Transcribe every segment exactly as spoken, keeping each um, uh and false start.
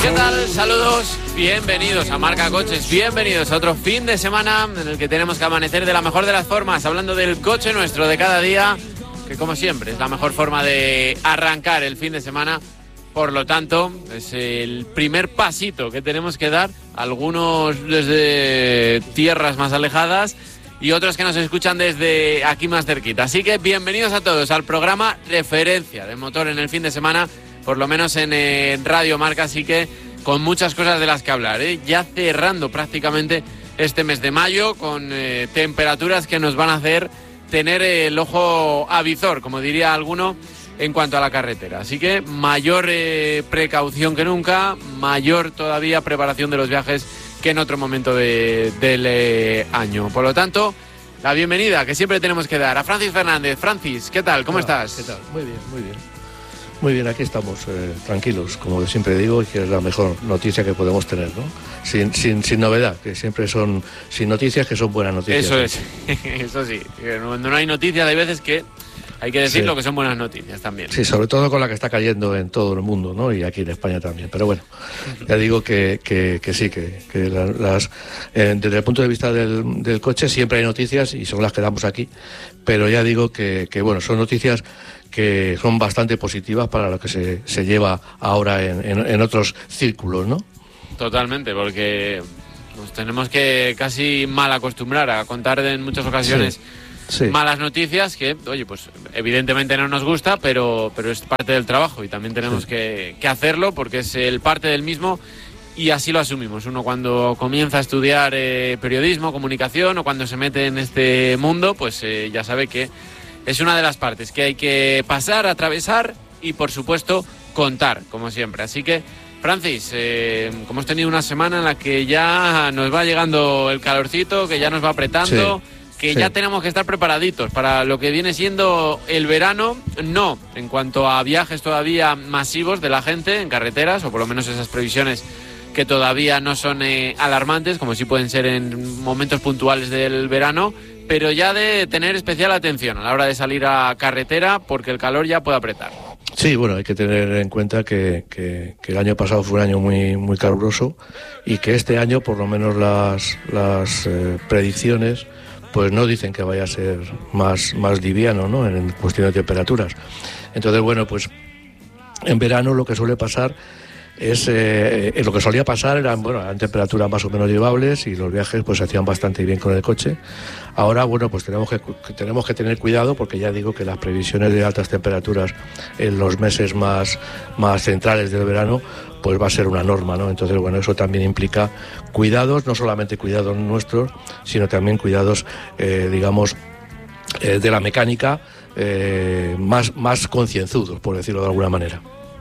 ¿Qué tal? Saludos, bienvenidos a Marca Coches, bienvenidos a otro fin de semana en el que tenemos que amanecer de la mejor de las formas, hablando del coche nuestro de cada día, que como siempre es la mejor forma de arrancar el fin de semana. Por lo tanto, es el primer pasito que tenemos que dar, algunos desde tierras más alejadas y otros que nos escuchan desde aquí más cerquita. Así que bienvenidos a todos al programa referencia de motor en el fin de semana, por lo menos en eh, Radio Marca, así que con muchas cosas de las que hablar, ¿eh? Ya cerrando prácticamente este mes de mayo con eh, temperaturas que nos van a hacer tener el ojo avizor, como diría alguno, en cuanto a la carretera. Así que mayor eh, precaución que nunca, mayor todavía preparación de los viajes que en otro momento de, del eh, año. Por lo tanto, la bienvenida que siempre tenemos que dar a Francis Fernández. Francis, ¿qué tal? ¿Cómo Hola, estás? ¿Qué tal? Muy bien, muy bien. Muy bien, aquí estamos, eh, tranquilos, como siempre digo, y que es la mejor noticia que podemos tener, ¿no? Sin, sin, sin novedad, que siempre son sin noticias, que son buenas noticias. Eso es, eso sí. Cuando no hay noticias hay veces que hay que decirlo, sí, que son buenas noticias también. Sí, sobre todo con la que está cayendo en todo el mundo, ¿no? Y aquí en España también. Pero bueno, ya digo que, que, que sí, que, que las, eh, desde el punto de vista del, del coche siempre hay noticias y son las que damos aquí. Pero ya digo que, que bueno, son noticias que son bastante positivas para lo que se, se lleva ahora en, en, en otros círculos, ¿no? Totalmente, porque nos tenemos que casi mal acostumbrar a contar en muchas ocasiones sí, sí. malas noticias que, oye, pues evidentemente no nos gusta, pero, pero es parte del trabajo y también tenemos sí. que, que hacerlo porque es el parte del mismo y así lo asumimos. Uno cuando comienza a estudiar eh, periodismo, comunicación o cuando se mete en este mundo, pues eh, ya sabe que es una de las partes que hay que pasar, atravesar y, por supuesto, contar, como siempre. Así que, Francis, eh, como hemos tenido una semana en la que ya nos va llegando el calorcito, que ya nos va apretando, sí, que sí. ya tenemos que estar preparaditos para lo que viene siendo el verano, no en cuanto a viajes todavía masivos de la gente en carreteras, o por lo menos esas previsiones que todavía no son eh, alarmantes, como sí pueden ser en momentos puntuales del verano, pero ya de tener especial atención a la hora de salir a carretera porque el calor ya puede apretar. Sí, bueno, hay que tener en cuenta que, que, que el año pasado fue un año muy muy caluroso y que este año, por lo menos las, las eh, predicciones, pues no dicen que vaya a ser más, más liviano, ¿no?, en cuestión de temperaturas. Entonces, bueno, pues en verano lo que suele pasar es eh, lo que solía pasar eran bueno eran temperaturas más o menos llevables y los viajes pues se hacían bastante bien con el coche. Ahora bueno pues tenemos que, que tenemos que tener cuidado porque ya digo que las previsiones de altas temperaturas en los meses más más centrales del verano pues va a ser una norma, ¿no? Entonces bueno, eso también implica cuidados, no solamente cuidados nuestros, sino también cuidados eh, digamos eh, de la mecánica eh, más más concienzudos, por decirlo de alguna manera.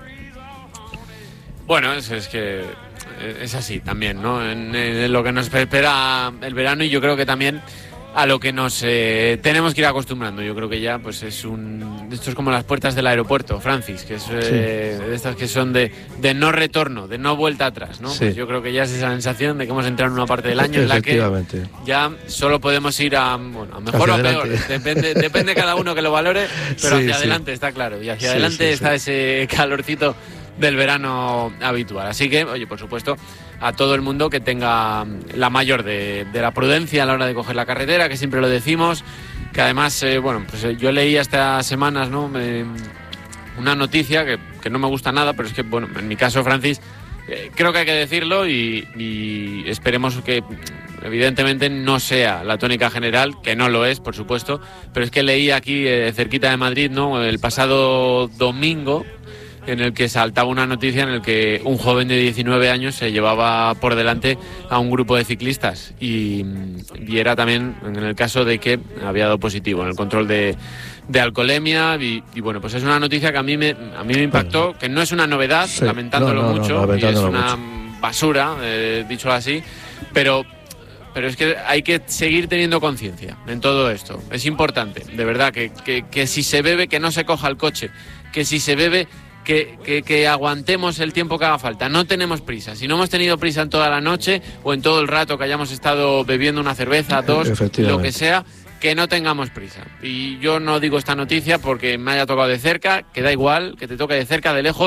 Bueno, es, es que es así también, ¿no? En, en lo que nos espera el verano y yo creo que también a lo que nos eh, tenemos que ir acostumbrando. Yo creo que ya pues es un... Esto es como las puertas del aeropuerto, Francis, que es eh, sí. de estas que son de, de no retorno, de no vuelta atrás, ¿no? Sí. Pues yo creo que ya es esa sensación de que hemos entrado en una parte del año en la que ya solo podemos ir a, bueno, a mejor hacia o a peor. Depende, depende cada uno que lo valore, pero sí, hacia sí. adelante está claro. Y hacia sí, adelante sí, está sí. ese calorcito del verano habitual. Así que, oye, por supuesto, a todo el mundo que tenga la mayor de, de la prudencia a la hora de coger la carretera, que siempre lo decimos, que además, eh, bueno, pues yo leí estas semanas, ¿no?, me, una noticia que, que no me gusta nada, pero es que, bueno, en mi caso, Francis, eh, creo que hay que decirlo y, y esperemos que evidentemente no sea la tónica general, que no lo es, por supuesto, pero es que leí aquí eh, cerquita de Madrid, ¿no?, el pasado domingo, en el que saltaba una noticia en el que un joven de diecinueve años se llevaba por delante a un grupo de ciclistas y, y era también en el caso de que había dado positivo en el control de, de alcoholemia y, y bueno, pues es una noticia que a mí me, a mí me impactó, que no es una novedad, sí, lamentándolo no, no, mucho, no, lamentándolo y es una mucho. basura, eh, dicho así, pero... Pero es que hay que seguir teniendo conciencia en todo esto. Es importante, de verdad, que, que, que si se bebe, que no se coja el coche. Que si se bebe, que, que, que aguantemos el tiempo que haga falta. No tenemos prisa. Si no hemos tenido prisa en toda la noche o en todo el rato que hayamos estado bebiendo una cerveza, dos, lo que sea, que no tengamos prisa. Y yo no digo esta noticia porque me haya tocado de cerca, que da igual, que te toque de cerca, de lejos,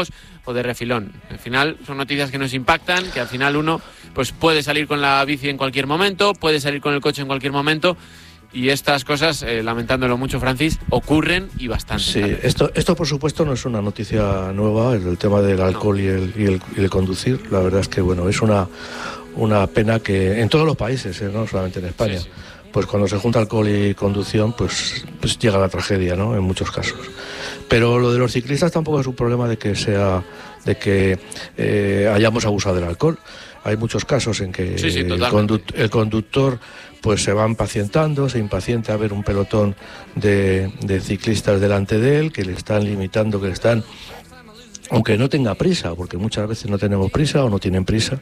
o de refilón. Al final son noticias que nos impactan, que al final uno pues puede salir con la bici en cualquier momento, puede salir con el coche en cualquier momento. Y estas cosas, eh, lamentándolo mucho, Francis, ocurren y bastante. Sí, esto, esto por supuesto no es una noticia nueva, el, el tema del alcohol no. y, el, y, el, y el conducir. La verdad es que bueno, es una, una pena que en todos los países, eh, no solamente en España, sí, sí. pues cuando se junta alcohol y conducción, pues, pues llega la tragedia, ¿no? En muchos casos. Pero lo de los ciclistas tampoco es un problema de que sea, de que eh, hayamos abusado del alcohol. Hay muchos casos en que sí, sí, el, conduct- el conductor pues se va impacientando, se impacienta a ver un pelotón de, de ciclistas delante de él, que le están limitando, que le están, aunque no tenga prisa, porque muchas veces no tenemos prisa o no tienen prisa,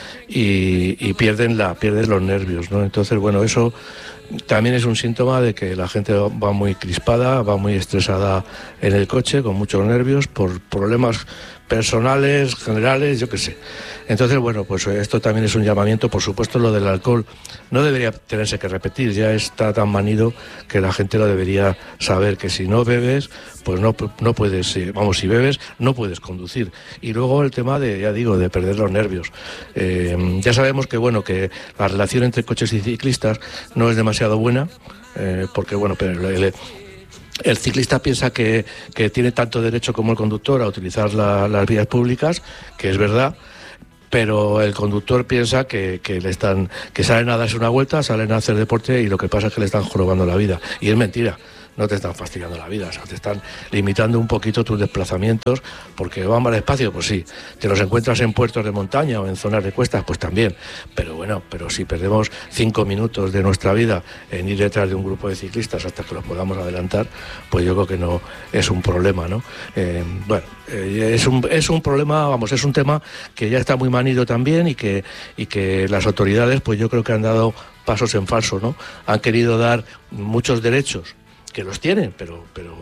y, y pierden la pierden los nervios, ¿no? Entonces, bueno, eso también es un síntoma de que la gente va muy crispada, va muy estresada en el coche, con muchos nervios, por problemas personales, generales, yo qué sé. Entonces, bueno, pues esto también es un llamamiento. Por supuesto, lo del alcohol no debería tenerse que repetir, ya está tan manido que la gente lo debería saber, que si no bebes, pues no, no puedes, vamos, si bebes, no puedes conducir. Y luego el tema de, ya digo, de perder los nervios. Eh, ya sabemos que, bueno, que la relación entre coches y ciclistas no es demasiado buena, eh, porque, bueno, pero el, El ciclista piensa que, que tiene tanto derecho como el conductor a utilizar la, las vías públicas, que es verdad, pero el conductor piensa que, que le están, que salen a darse una vuelta, salen a hacer deporte y lo que pasa es que le están jorobando la vida. Y es mentira. No te están fastidiando la vida, o sea, te están limitando un poquito tus desplazamientos, porque van más despacio, pues sí. Te los encuentras en puertos de montaña o en zonas de cuestas, pues también. Pero bueno, pero si perdemos cinco minutos de nuestra vida en ir detrás de un grupo de ciclistas hasta que los podamos adelantar, pues yo creo que no es un problema, ¿no? Eh, bueno, eh, es un es un problema, vamos, es un tema que ya está muy manido también y que y que las autoridades, pues yo creo que han dado pasos en falso, ¿no? Han querido dar muchos derechos, que los tienen, pero pero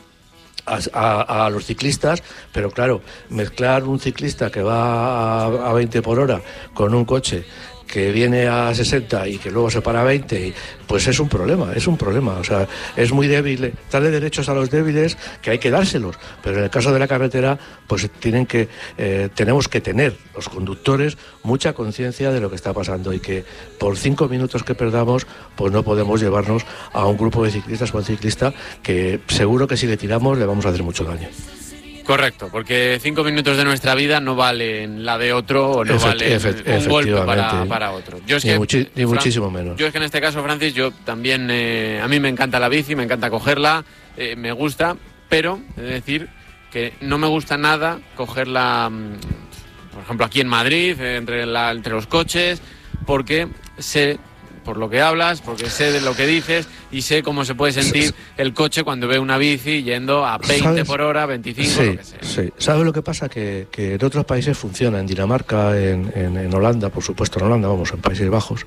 a, a, a los ciclistas, pero claro, mezclar un ciclista que va a, a veinte por hora con un coche que viene a sesenta y que luego se para a veinte, y, pues es un problema, es un problema, o sea, es muy débil, darle derechos a los débiles, que hay que dárselos, pero en el caso de la carretera, pues tienen que, eh, tenemos que tener los conductores mucha conciencia de lo que está pasando y que por cinco minutos que perdamos, pues no podemos llevarnos a un grupo de ciclistas o un ciclista que seguro que si le tiramos le vamos a hacer mucho daño. Correcto, porque cinco minutos de nuestra vida no valen la de otro o no valen un golpe para, para otro. Yo es ni que, muchi- ni Fran, muchísimo menos. Yo es que en este caso, Francis, yo también, eh, a mí me encanta la bici, me encanta cogerla, eh, me gusta, pero he de decir que no me gusta nada cogerla, por ejemplo, aquí en Madrid, eh, entre, la, entre los coches, porque sé por lo que hablas, porque sé de lo que dices y sé cómo se puede sentir el coche cuando ve una bici yendo a veinte ¿Sabes? Por hora, veinticinco, sí, lo que sea. Sí. ¿Sabes lo que pasa? Que, que en otros países funciona, en Dinamarca, en, en, en Holanda, por supuesto en Holanda, vamos, en Países Bajos.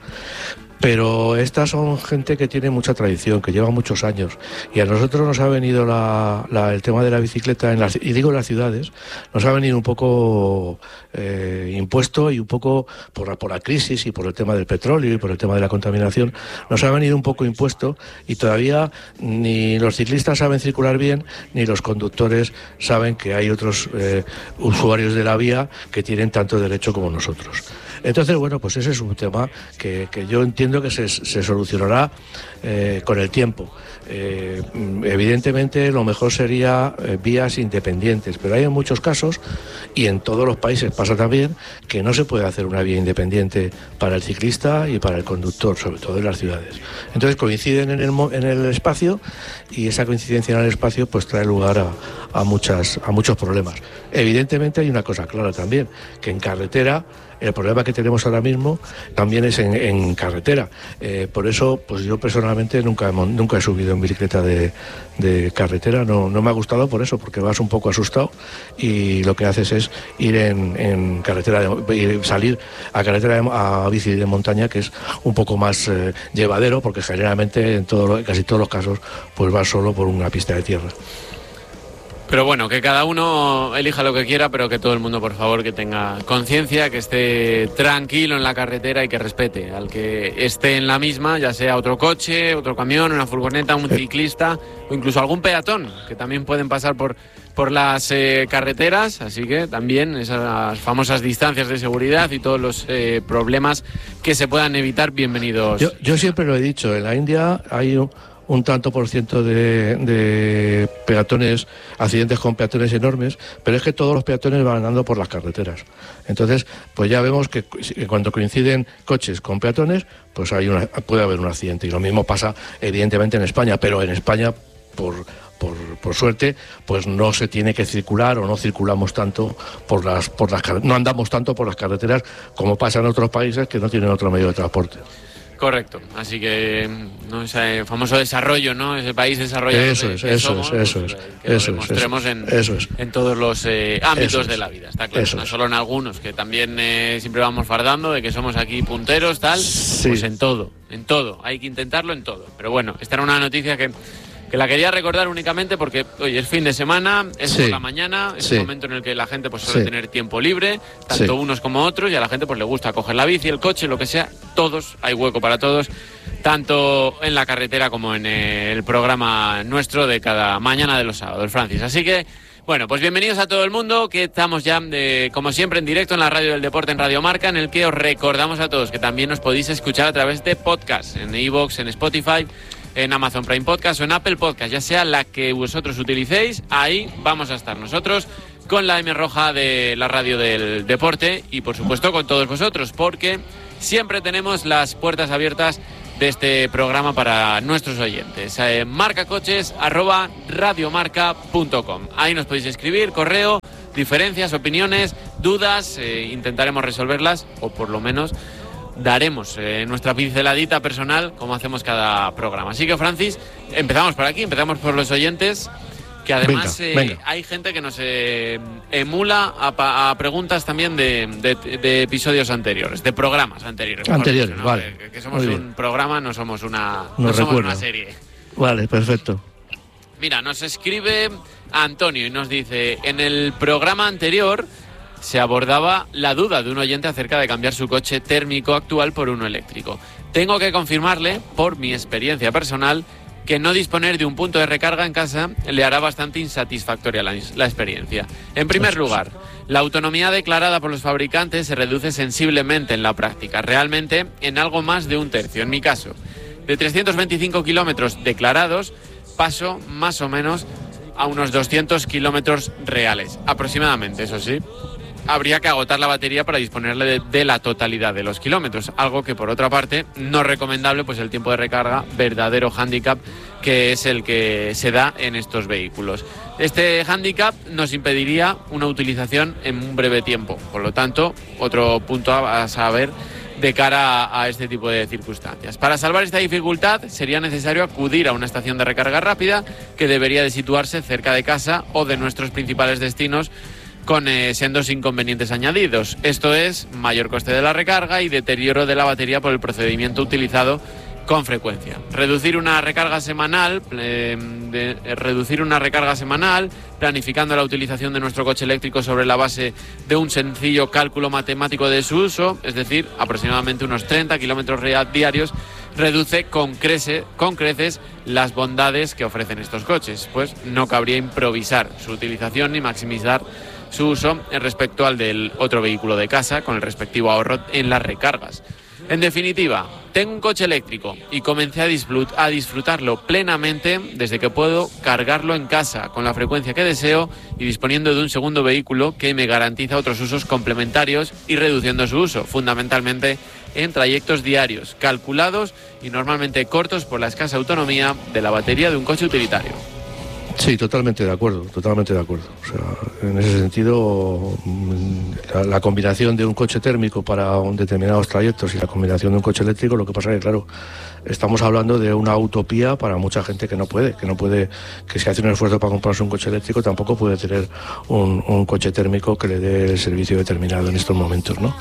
Pero estas son gente que tiene mucha tradición, que lleva muchos años. Y a nosotros nos ha venido la, la, el tema de la bicicleta, en las, y digo en las ciudades, nos ha venido un poco eh, impuesto y un poco por la, por la crisis y por el tema del petróleo y por el tema de la contaminación, nos ha venido un poco impuesto y todavía ni los ciclistas saben circular bien, ni los conductores saben que hay otros eh, usuarios de la vía que tienen tanto derecho como nosotros. Entonces, bueno, pues ese es un tema que, que yo entiendo que se, se solucionará eh, con el tiempo. Eh, evidentemente, lo mejor sería eh, vías independientes, pero hay en muchos casos, y en todos los países pasa también, que no se puede hacer una vía independiente para el ciclista y para el conductor, sobre todo en las ciudades. Entonces coinciden en el, en el espacio, y esa coincidencia en el espacio pues trae lugar a, a, muchas, a muchos problemas. Evidentemente hay una cosa clara también, que en carretera el problema que tenemos ahora mismo también es en, en carretera. Eh, por eso, pues yo personalmente nunca, nunca he subido en bicicleta de, de carretera. No, no me ha gustado por eso, porque vas un poco asustado y lo que haces es ir en, en carretera, de, salir a carretera de, a bici de montaña, que es un poco más eh, llevadero, porque generalmente en todo, casi todos los casos pues vas solo por una pista de tierra. Pero bueno, que cada uno elija lo que quiera, pero que todo el mundo, por favor, que tenga conciencia, que esté tranquilo en la carretera y que respete al que esté en la misma, ya sea otro coche, otro camión, una furgoneta, un ciclista o incluso algún peatón, que también pueden pasar por, por las eh, carreteras. Así que también esas famosas distancias de seguridad y todos los eh, problemas que se puedan evitar, bienvenidos. Yo, yo siempre lo he dicho, en la India hay un... un tanto por ciento de, de peatones, accidentes con peatones enormes, pero es que todos los peatones van andando por las carreteras. Entonces, pues ya vemos que cuando coinciden coches con peatones, pues hay una, puede haber un accidente. Y lo mismo pasa, evidentemente, en España, pero en España, por, por, por suerte, pues no se tiene que circular o no circulamos tanto por las, por las no andamos tanto por las carreteras como pasa en otros países que no tienen otro medio de transporte. Correcto, así que no ese famoso desarrollo, ¿no? Ese país desarrollado. Eso es, eso es, eso es, que eso lo demostremos es, en, eso es. en todos los eh, ámbitos Eso es. de la vida, está claro. Eso No es. solo en algunos, que también eh, siempre vamos fardando de que somos aquí punteros, tal. Sí. Pues en todo, en todo, hay que intentarlo en todo. Pero bueno, esta era una noticia que, que la quería recordar únicamente porque, oye, es fin de semana, es Sí. por la mañana, es Sí. un momento en el que la gente pues suele Sí. tener tiempo libre, tanto Sí. unos como otros, y a la gente pues le gusta coger la bici, el coche, lo que sea, todos, hay hueco para todos, tanto en la carretera como en el programa nuestro de cada mañana de los sábados, Francis. Así que, bueno, pues bienvenidos a todo el mundo, que estamos ya, de, como siempre, en directo en la Radio del Deporte, en Radio Marca, en el que os recordamos a todos que también os podéis escuchar a través de podcast, en iVoox, en Spotify, en Amazon Prime Podcast o en Apple Podcast, ya sea la que vosotros utilicéis, ahí vamos a estar nosotros con la M roja de la Radio del Deporte y, por supuesto, con todos vosotros, porque siempre tenemos las puertas abiertas de este programa para nuestros oyentes. Eh, marcacoches arroba radiomarca punto com. Ahí nos podéis escribir, correo, diferencias, opiniones, dudas, eh, intentaremos resolverlas, o por lo menos daremos eh, nuestra pinceladita personal como hacemos cada programa. Así que, Francis, empezamos por aquí, empezamos por los oyentes, que además Venga, eh, venga. hay gente que nos eh, emula a, pa- a preguntas también de, de- de episodios anteriores, de programas anteriores. mejor Anteriores, dicho, ¿no? vale. Que, que somos Muy un bien. programa, no somos una, No no somos recuerdo. una serie. Vale, perfecto. Mira, nos escribe Antonio y nos dice: en el programa anterior se abordaba la duda de un oyente acerca de cambiar su coche térmico actual por uno eléctrico. Tengo que confirmarle, por mi experiencia personal, que no disponer de un punto de recarga en casa le hará bastante insatisfactoria la, la experiencia. En primer lugar, la autonomía declarada por los fabricantes se reduce sensiblemente en la práctica, realmente en algo más de un tercio. En mi caso, de trescientos veinticinco kilómetros declarados, paso más o menos a unos doscientos kilómetros reales, aproximadamente, eso sí. Habría que agotar la batería para disponerle de, de la totalidad de los kilómetros, algo que, por otra parte, no es recomendable, pues el tiempo de recarga, verdadero hándicap, que es el que se da en estos vehículos. Este hándicap nos impediría una utilización en un breve tiempo, por lo tanto, otro punto a, a saber de cara a, a este tipo de circunstancias. Para salvar esta dificultad sería necesario acudir a una estación de recarga rápida que debería de situarse cerca de casa o de nuestros principales destinos, con eh, sendos inconvenientes añadidos. Esto es mayor coste de la recarga y deterioro de la batería por el procedimiento utilizado con frecuencia. Reducir una recarga semanal, eh, de, eh, reducir una recarga semanal, planificando la utilización de nuestro coche eléctrico sobre la base de un sencillo cálculo matemático de su uso, es decir, aproximadamente unos treinta kilómetros diarios, reduce con, crece, con creces las bondades que ofrecen estos coches, pues no cabría improvisar su utilización ni maximizar su uso respecto al del otro vehículo de casa, con el respectivo ahorro en las recargas. En definitiva, tengo un coche eléctrico y comencé a, disfrut- a disfrutarlo plenamente desde que puedo cargarlo en casa con la frecuencia que deseo y disponiendo de un segundo vehículo que me garantiza otros usos complementarios y reduciendo su uso, fundamentalmente en trayectos diarios, calculados y normalmente cortos por la escasa autonomía de la batería de un coche utilitario. Sí, totalmente de acuerdo, totalmente de acuerdo. O sea, en ese sentido, la, la combinación de un coche térmico para un determinados trayectos y la combinación de un coche eléctrico, lo que pasa es que, claro, estamos hablando de una utopía para mucha gente que no puede, que no puede, que si hace un esfuerzo para comprarse un coche eléctrico, tampoco puede tener un, un coche térmico que le dé el servicio determinado en estos momentos, ¿no?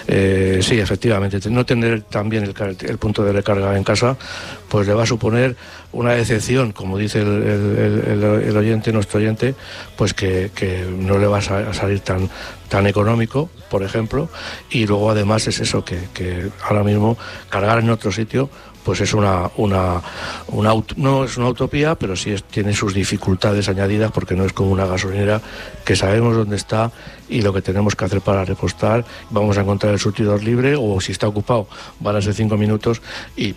Eh, sí, efectivamente, no tener también el, el punto de recarga en casa, pues le va a suponer una decepción, como dice el, el, el el, el oyente, nuestro oyente, pues que, que no le va a salir tan, tan económico, por ejemplo, y luego además es eso, que, que ahora mismo cargar en otro sitio pues es una, una, una no es una utopía, pero sí es, tiene sus dificultades añadidas, porque no es como una gasolinera que sabemos dónde está y lo que tenemos que hacer para repostar. Vamos a encontrar el surtidor libre, o si está ocupado van a ser cinco minutos, y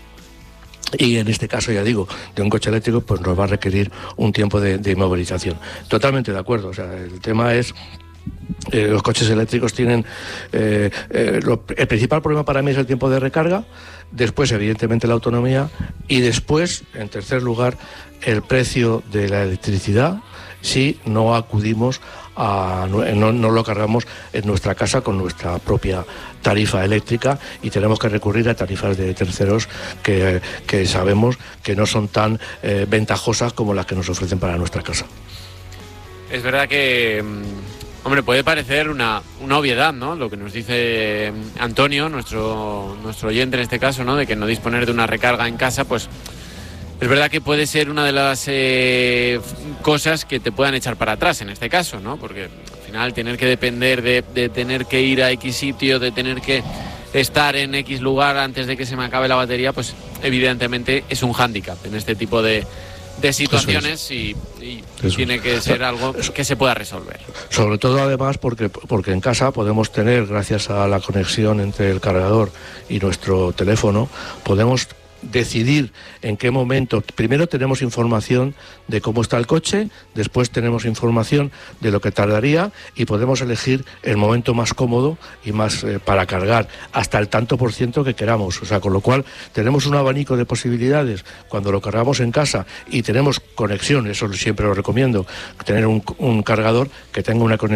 Y en este caso, ya digo, de un coche eléctrico, pues nos va a requerir un tiempo de, de inmovilización. Totalmente de acuerdo. O sea, el tema es... Eh, los coches eléctricos tienen... Eh, eh, lo, el principal problema para mí es el tiempo de recarga, después, evidentemente, la autonomía, y después, en tercer lugar, el precio de la electricidad, si no acudimos a, no, no lo cargamos en nuestra casa con nuestra propia tarifa eléctrica, y tenemos que recurrir a tarifas de terceros que, que sabemos que no son tan eh, ventajosas como las que nos ofrecen para nuestra casa. Es verdad que, hombre, puede parecer una, una obviedad, ¿no? Lo que nos dice Antonio, nuestro, nuestro oyente en este caso, ¿no? De que no disponer de una recarga en casa, pues es verdad que puede ser una de las eh, cosas que te puedan echar para atrás en este caso, ¿no? Porque al final tener que depender de, de tener que ir a X sitio, de tener que estar en X lugar antes de que se me acabe la batería, pues evidentemente es un hándicap en este tipo de, de situaciones, y, y tiene que ser algo que se pueda resolver. Sobre todo además porque, porque en casa podemos tener, gracias a la conexión entre el cargador y nuestro teléfono, podemos decidir en qué momento. Primero tenemos información de cómo está el coche, después tenemos información de lo que tardaría, y podemos elegir el momento más cómodo y más eh, para cargar hasta el tanto por ciento que queramos. O sea, con lo cual tenemos un abanico de posibilidades cuando lo cargamos en casa y tenemos conexión. Eso siempre lo recomiendo, tener un, un cargador que tenga una conexión